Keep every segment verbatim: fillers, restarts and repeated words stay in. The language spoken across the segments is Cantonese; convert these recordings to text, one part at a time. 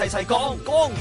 齊齊講講，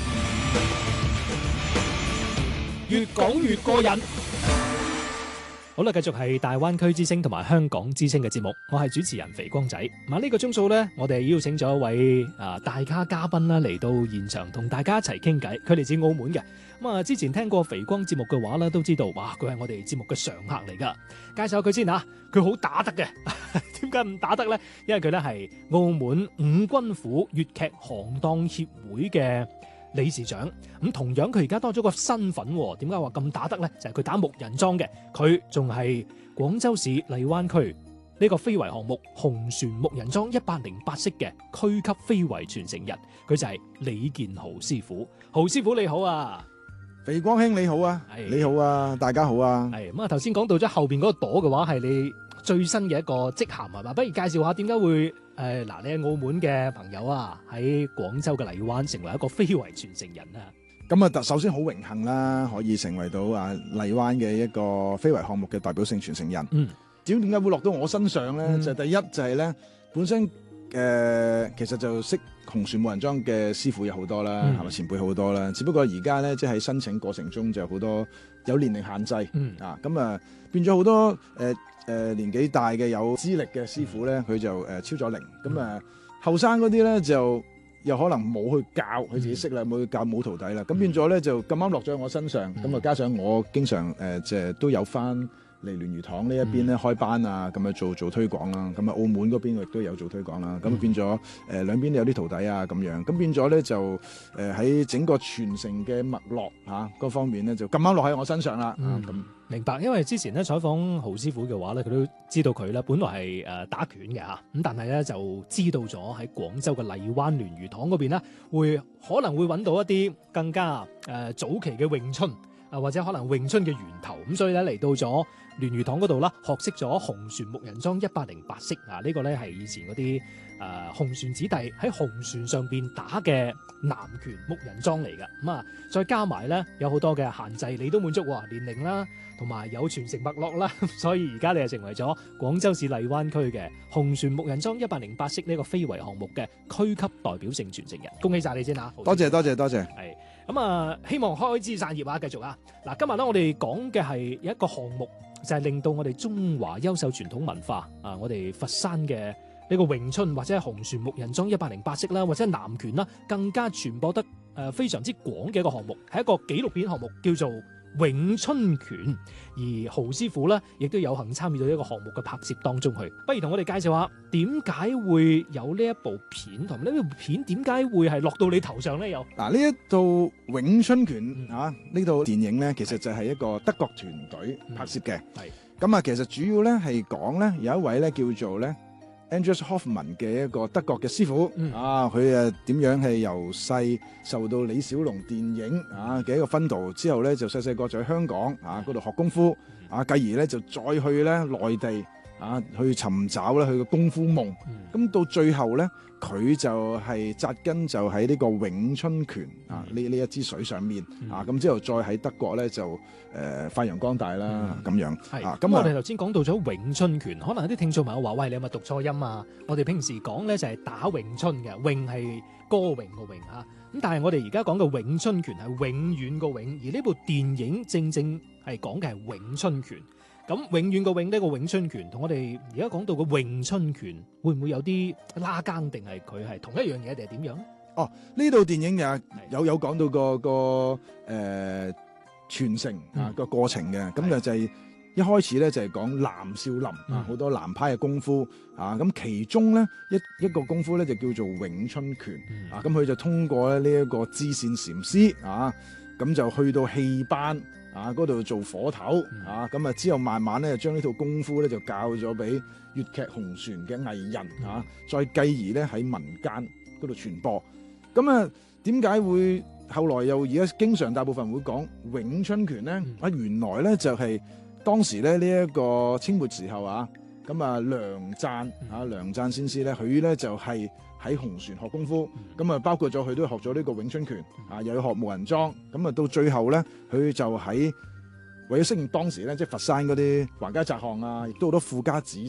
越講越過癮。好啦，繼續係大灣區之聲同埋香港之聲嘅節目，我係主持人肥光仔。咁呢個鐘數呢，我哋邀請咗一位啊大咖嘉賓啦嚟到現場，同大家一齊傾偈。佢嚟自澳門嘅，咁啊之前聽過肥光節目嘅話咧，都知道哇，佢係我哋節目嘅常客嚟噶。介紹下佢先吓，佢好打得嘅。點解唔打得呢？因為佢咧係澳門五軍府粵劇行當協會嘅理事長，咁同樣佢而家多咗個身份，點解話咁打得呢？就係、是、佢打木人樁嘅，佢仲係廣州市荔灣區呢個非遺項目紅船木人樁一百零八式嘅區級非遺傳承人，佢就係李健豪師傅。豪師傅你好啊， 肥光兄你好啊，你好啊，大家好啊。 係咁啊，頭先講到咗後邊嗰個朵嘅話，係你最新嘅一個職銜係嘛？不如介紹下點解會？誒嗱，你係澳門嘅朋友啊，喺廣州嘅荔灣成為一個非遺傳承人啊。 咁啊，首先好榮幸啦，可以成為到啊荔灣嘅一個非遺項目嘅代表性傳承人。嗯，至於點解會落到我身上咧？嗯、就第一就係咧，本身誒、呃、其實就識紅船木人樁嘅師傅有好多啦，係咪、嗯、前輩好多啦？只不過而家咧，即係喺申請過程中就好多有年齡限制。嗯啊，咁啊變咗好多誒。呃誒、呃、年紀大嘅有資歷嘅師傅咧，佢就誒、呃、超咗齡。咁啊後生嗰啲咧就又可能冇去教，佢自己識啦，冇去教冇徒弟啦。咁變咗咧就咁啱落咗喺我身上。咁啊、嗯、加上我經常誒即係都有翻嚟聯誼堂呢一邊咧開班啊，咁樣做做推廣啦。咁啊澳門嗰邊亦都有做推廣啦。咁、嗯、變咗誒、呃、兩邊都有啲徒弟啊咁樣。咁變咗咧就誒喺、呃、整個傳承嘅脈絡嚇嗰方面咧就咁啱落喺我身上啦。咁、嗯。啊明白，因為之前咧採訪豪師傅嘅話咧，佢都知道佢咧本來係誒打拳嘅嚇，咁但係咧就知道咗喺廣州嘅荔灣聯誼堂嗰邊咧，會可能會揾到一啲更加誒、呃、早期嘅詠春啊，或者可能詠春嘅源頭，咁所以咧嚟到咗聯誼堂嗰度啦，學識咗紅船木人樁一百零八式啊，呢、這個咧係以前嗰啲誒紅船子弟喺紅船上邊打嘅南拳木人樁嚟㗎，咁啊再加埋咧有好多嘅限制，你都滿足喎年齡啦。同埋有傳承脈絡啦，所以而家你就成為咗廣州市荔灣區嘅紅船木人樁一百零八式呢個非遺項目嘅區級代表性傳承人。恭喜晒你先嚇！ 多謝多謝多謝。 係咁啊，希望開枝散葉啊，繼續啊！嗱，今日咧我哋講嘅係一個項目，就係、是、令到我哋中華優秀傳統文化啊，我哋佛山嘅呢個詠春或者係紅船木人樁一百零八式啦，或者係南拳啦，更加傳播得誒非常之廣嘅一個項目，係一個紀錄片項目，叫做詠春拳，而豪師傅咧亦都有幸參與到呢個項目嘅拍攝當中去。不如同我哋介紹下點解會有呢一部片，同埋呢部片點解會係落到你頭上咧？有嗱呢一套詠春拳、嗯、啊呢套電影咧，其實就係一個德國團隊拍攝嘅。係咁啊，其實主要咧係講咧有一位咧叫做咧 Andreas Hoffmann 嘅一個德國嘅師傅、嗯、啊，佢誒點樣係由細受到李小龍電影啊嘅一個薰陶之後咧，就細細個就喺香港啊嗰度學功夫啊，繼而咧就再去咧內地啊去尋找咧佢嘅功夫夢。咁、嗯、到最後咧，佢就係紮根就喺呢個詠春拳啊呢呢一支水上面、嗯、啊，咁之後再喺德國咧就誒、呃、發揚光大啦咁、嗯、樣。係啊，咁我哋頭先講到咗詠春拳，可能有啲聽眾朋友話：喂，你有冇讀錯音啊？我哋平時講咧就係打詠春嘅，詠係歌詠個詠嚇。咁但係我哋而家講嘅詠春拳係永遠個永，而呢部電影正正係講嘅係詠春拳。咁永遠個永呢個詠春拳同我哋而家講到嘅詠春拳會唔會有啲拉更，定係佢係同一樣嘢，定係點樣咧？哦， 呢套電影又有有講到個個誒、呃、傳承啊個過程嘅，咁、嗯、就就係一開始咧就係講南少林、嗯、啊，好多南派嘅功夫啊，咁其中咧一一個功夫咧就叫做詠春拳、嗯、啊，咁佢就通過咧呢一個知線禪師啊，咁就去到戲班啊嗰度做火頭、嗯、啊，咁啊之後慢慢咧將呢套功夫咧就教咗俾粵劇紅船嘅藝人、嗯、啊，再繼而咧喺民間嗰度傳播。咁啊點解會後來又而家經常大部分會講詠春拳咧？啊、嗯、原來咧就係當時咧呢一個清末時候啊，咁啊梁贊啊梁贊先師咧，佢咧就係喺紅船學功夫，咁啊包括咗佢都學咗呢個詠春拳啊，又要學木人樁，咁啊到最後咧佢就喺為咗適應當時咧即係佛山嗰啲橫街窄巷啊，亦都好多富家子弟